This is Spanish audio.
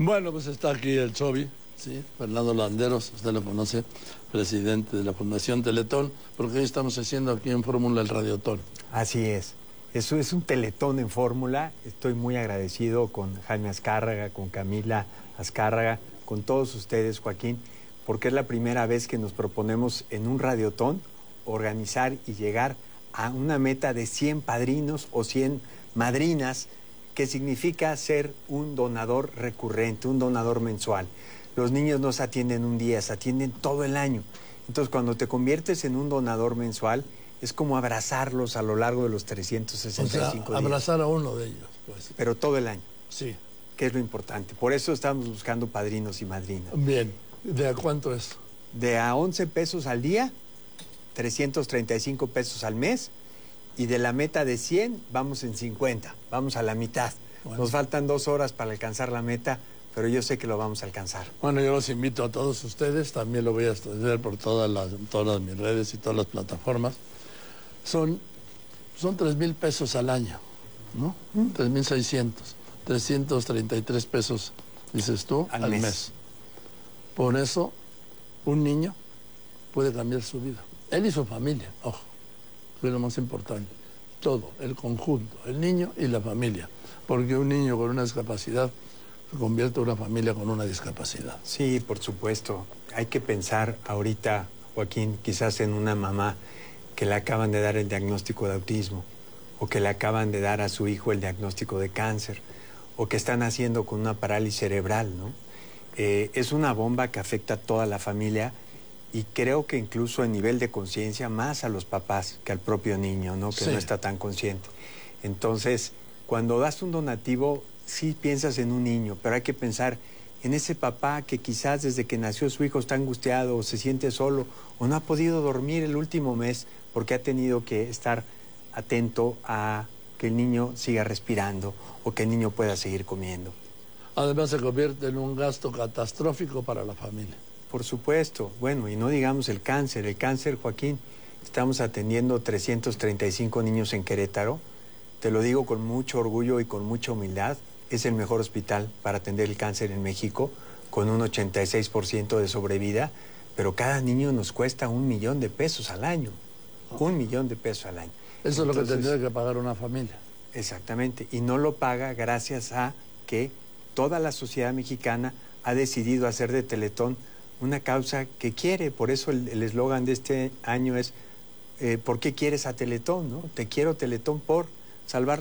Bueno, pues está aquí el Chovi, ¿sí? Fernando Landeros, usted lo conoce, presidente de la Fundación Teletón, porque hoy estamos haciendo aquí en Fórmula el Radiotón. Así es. Eso es un Teletón en Fórmula. Estoy muy agradecido con Jaime Azcárraga, con Camila Azcárraga, con todos ustedes, Joaquín, porque es la primera vez que nos proponemos en un Radiotón organizar y llegar a una meta de 100 padrinos o 100 madrinas, que significa ser un donador recurrente, un donador mensual. Los niños no se atienden un día, se atienden todo el año. Entonces, cuando te conviertes en un donador mensual, es como abrazarlos a lo largo de los 365 días. Abrazar a uno de ellos, pues. Pero todo el año. Sí. Que es lo importante. Por eso estamos buscando padrinos y madrinas. Bien. ¿De a cuánto es? De a 11 pesos al día, 335 pesos al mes, y de la meta de 100 vamos en 50, vamos a la mitad. Bueno. Nos faltan 2 horas para alcanzar la meta, pero yo sé que lo vamos a alcanzar. Bueno, yo los invito a todos ustedes, también lo voy a extender por todas mis redes y todas las plataformas. Son 3,000 pesos al año, ¿no? 3,600, 333 pesos, dices tú, al mes. Por eso, un niño puede cambiar su vida. Él y su familia, ojo, que es lo más importante. Todo, el conjunto, el niño y la familia. Porque un niño con una discapacidad se convierte en una familia con una discapacidad. Sí, por supuesto. Hay que pensar ahorita, Joaquín, quizás en una mamá que le acaban de dar el diagnóstico de autismo, o que le acaban de dar a su hijo el diagnóstico de cáncer, o que están haciendo con una parálisis cerebral, ¿no? Es una bomba que afecta a toda la familia, y creo que incluso en nivel de conciencia más a los papás que al propio niño, ¿no? Que sí, no está tan consciente. Entonces, cuando das un donativo, sí piensas en un niño, pero hay que pensar en ese papá que quizás desde que nació su hijo está angustiado o se siente solo o no ha podido dormir el último mes porque ha tenido que estar atento a que el niño siga respirando o que el niño pueda seguir comiendo. Además se convierte en un gasto catastrófico para la familia. Por supuesto. Bueno, y no digamos el cáncer. El cáncer, Joaquín, estamos atendiendo 335 niños en Querétaro. Te lo digo con mucho orgullo y con mucha humildad. Es el mejor hospital para atender el cáncer en México, con un 86% de sobrevida, pero cada niño nos cuesta 1 millón de pesos al año. 1 millón de pesos al año. Eso es lo que tendría que pagar una familia. Exactamente, y no lo paga gracias a que toda la sociedad mexicana ha decidido hacer de Teletón una causa que quiere. Por eso el eslogan de este año es ¿por qué quieres a Teletón? ¿No? Te quiero, Teletón, por salvar